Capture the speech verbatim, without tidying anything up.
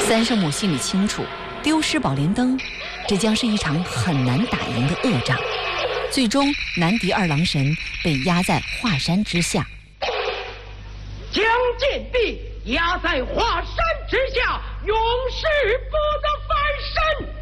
三圣母心里清楚，丢失宝莲灯，这将是一场很难打赢的恶仗。最终，难敌二郎神被压在华山之下。 将剑帝压在华山之下，永世不得翻身。